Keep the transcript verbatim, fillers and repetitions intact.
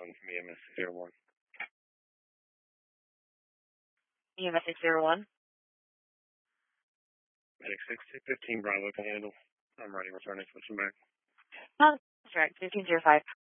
calling from E M S zero one. E M S six zero one. Medic six two fifteen Bravo can handle. I'm ready. Returning switching back. Contract fifteen zero five.